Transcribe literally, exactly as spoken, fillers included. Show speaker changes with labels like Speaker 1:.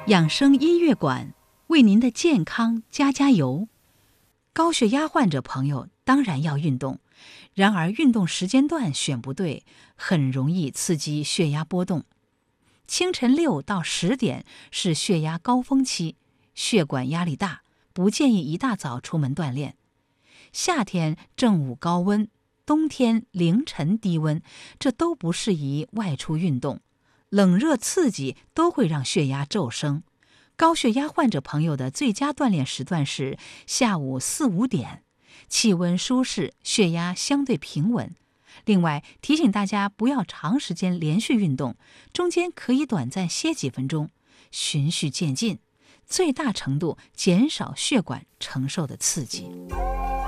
Speaker 1: 养生音乐馆为您的健康加加油。高血压患者朋友当然要运动，然而运动时间段选不对，很容易刺激血压波动。清晨六到十点是血压高峰期，血管压力大，不建议一大早出门锻炼。夏天正午高温，冬天凌晨低温，这都不适宜外出运动。冷热刺激都会让血压骤升。高血压患者朋友的最佳锻炼时段是下午四五点，气温舒适，血压相对平稳。另外提醒大家不要长时间连续运动，中间可以短暂歇几分钟，循序渐进，最大程度减少血管承受的刺激。